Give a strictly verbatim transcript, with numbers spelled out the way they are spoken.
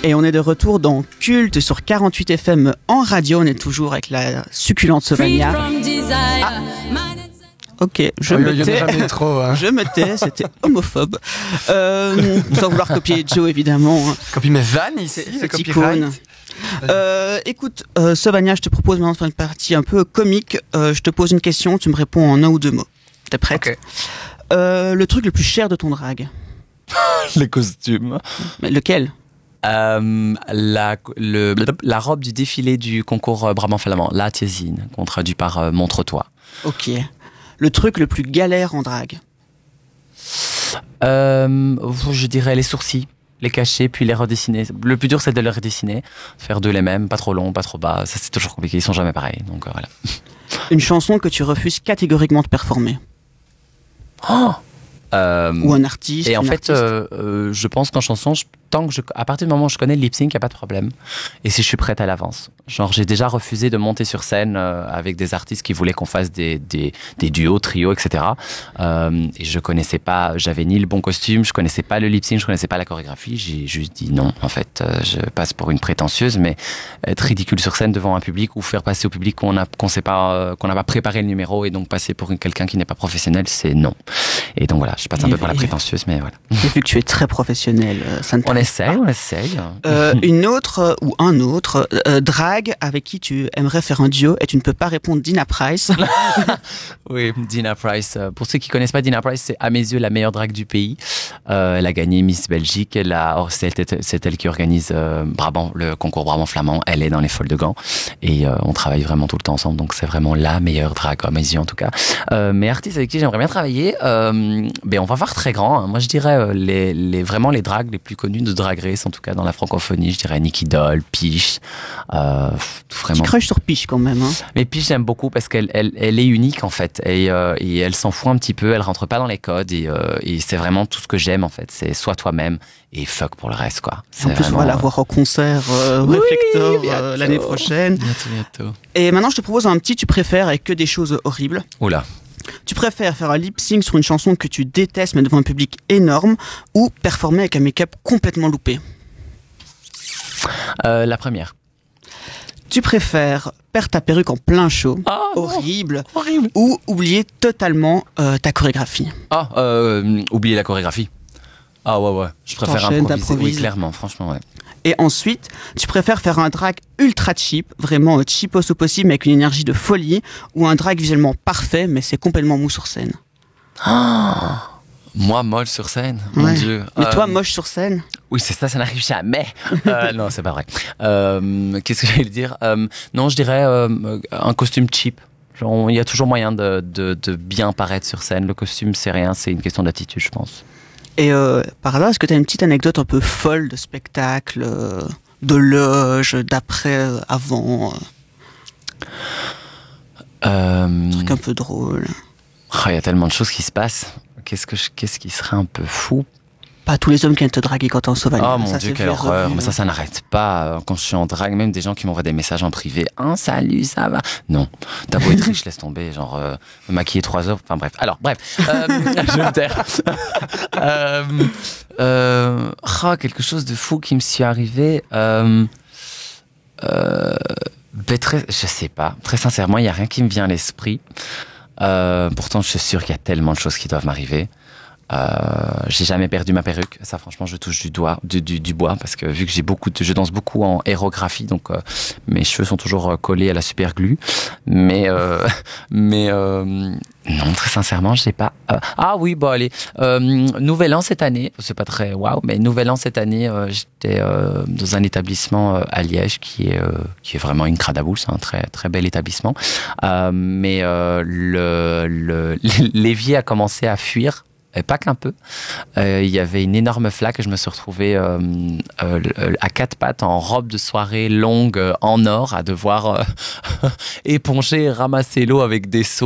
Et on est de retour dans Culte sur quarante-huit F M en radio. On est toujours avec la succulente Sauvagna. Ah. Ok, je oh, me tais. Jamais trop, hein. Je me tais, c'était homophobe. Euh, sans vouloir copier Joe, évidemment. Copie mes vannes ici, c'est c'est copyright. Euh, écoute, euh, Sauvagna, je te propose maintenant de faire une partie un peu comique. Euh, je te pose une question, tu me réponds en un ou deux mots. T'es prête? Ok. Euh, le truc le plus cher de ton drag? Les costumes. Mais lequel? Euh, la, le, la robe du défilé du concours Brabant Flamand, la Tiésine, qu'on traduit par euh, Montre-toi. Ok. Le truc le plus galère en drague? euh, Je dirais les sourcils, les cacher, puis les redessiner. Le plus dur, c'est de les redessiner. Faire deux les mêmes, pas trop long, pas trop bas. Ça, c'est toujours compliqué, ils sont jamais pareils. Donc euh, voilà. Une chanson que tu refuses catégoriquement de performer? Oh euh, Ou un artiste? Et en fait, artiste. euh, euh, je pense qu'en chanson, je, tant que je, à partir du moment où je connais le lip sync, il n'y a pas de problème. Et si je suis prête, à l'avance. Genre, j'ai déjà refusé de monter sur scène euh, avec des artistes qui voulaient qu'on fasse des, des, des duos, trios, et cetera. Euh, et je connaissais pas, j'avais ni le bon costume, je connaissais pas le lip sync, je connaissais pas la chorégraphie. J'ai juste dit non. En fait, euh, je passe pour une prétentieuse, mais être ridicule sur scène devant un public ou faire passer au public qu'on a, qu'on sait pas, euh, qu'on n'a pas préparé le numéro et donc passer pour une, quelqu'un qui n'est pas professionnel, c'est non. Et donc voilà, je passe un et peu pour la et prétentieuse, mais voilà. Et vu que tu es très professionnel, euh, ça ne On essaye, on essaye. Euh, une autre euh, ou un autre euh, drague avec qui tu aimerais faire un duo et tu ne peux pas répondre Dina Price. Oui, Dina Price. Pour ceux qui connaissent pas Dina Price, c'est à mes yeux la meilleure drague du pays. Euh, elle a gagné Miss Belgique. Elle a, oh, c'est, elle, c'est elle qui organise euh, Brabant, le concours Brabant Flamand. Elle est dans les Folles de Gand et euh, on travaille vraiment tout le temps ensemble. Donc c'est vraiment la meilleure drague à mes yeux en tout cas. Euh, mais artistes avec qui j'aimerais bien travailler, euh, ben on va voir très grand. Hein. Moi je dirais euh, les, les vraiment les dragues les plus connues de Drag Race, en tout cas dans la francophonie. Je dirais Nicky Doll, Piche. Euh, vraiment. Tu crushes sur Piche quand même. Hein. Mais Piche j'aime beaucoup parce qu'elle elle, elle est unique en fait et, euh, et elle s'en fout un petit peu. Elle rentre pas dans les codes et, euh, et c'est vraiment tout ce que j'aime en fait. C'est sois toi-même et fuck pour le reste quoi. C'est en plus vraiment, on va la voir en concert euh, oui, Reflector euh, l'année prochaine. Bientôt, bientôt. Et maintenant je te propose un petit tu préfères avec que des choses horribles. Oula. Tu préfères faire un lip sync sur une chanson que tu détestes mais devant un public énorme ou performer avec un make-up complètement loupé? Euh, la première. Tu préfères perdre ta perruque en plein show, oh, horrible, non, horrible, ou oublier totalement euh, ta chorégraphie? Ah, euh, oublier la chorégraphie. Ah ouais, ouais. Je préfère T'enchaînes, improviser. t'improvises. Oui, clairement, franchement, ouais. Et ensuite, tu préfères faire un drag ultra cheap, vraiment euh, cheapos au possible, mais avec une énergie de folie, ou un drag visuellement parfait, mais c'est complètement mou sur scène? Oh, moi, molle sur scène, mon Ouais. Dieu. Mais Euh, toi, moche sur scène? Oui, c'est ça, ça n'arrive jamais. euh, non, c'est pas vrai. Euh, qu'est-ce que j'allais dire euh, Non, je dirais euh, un costume cheap. Genre, il y a toujours moyen de, de, de bien paraître sur scène. Le costume, c'est rien, c'est une question d'attitude, je pense. Et euh, par hasard, est-ce que tu as une petite anecdote un peu folle de spectacle, euh, de loge, d'après, euh, avant, euh, Euh, un truc un peu drôle? oh, il y a tellement de choses qui se passent. Qu'est-ce, que je, qu'est-ce qui serait un peu fou? Pas tous les hommes qui viennent te draguer quand t'es en sauvage. Oh mon ça, Dieu, c'est quelle fait horreur. revu, Mais ça, ça n'arrête pas. Quand je suis en drague, même des gens qui m'envoient des messages en privé. Hein, salut, ça va? Non. T'as beau être riche, laisse tomber. Genre, euh, me maquiller trois heures. Enfin, bref. Alors, bref. Euh, je vais me taire. euh, euh, oh, quelque chose de fou qui me suis arrivé. Euh, euh, ben, très, je sais pas. Très sincèrement, il n'y a rien qui me vient à l'esprit. Euh, pourtant, je suis sûr qu'il y a tellement de choses qui doivent m'arriver. Euh, j'ai jamais perdu ma perruque. Ça, franchement, je touche du doigt, du, du, du bois, parce que vu que j'ai beaucoup, de, je danse beaucoup en aérographie, donc euh, mes cheveux sont toujours collés à la super glue. Mais, euh, mais euh, non, très sincèrement, je sais pas. Euh, ah oui, bon allez. Euh, Nouvel An cette année, c'est pas très waouh, mais Nouvel An cette année, euh, j'étais euh, dans un établissement euh, à Liège qui est euh, qui est vraiment une cradaboule, c'est un très très bel établissement. Euh, mais euh, le le l'évier a commencé à fuir. Et pas qu'un peu. Euh, il y avait une énorme flaque et je me suis retrouvé euh, euh, à quatre pattes en robe de soirée longue euh, en or à devoir euh, éponger et ramasser l'eau avec des seaux.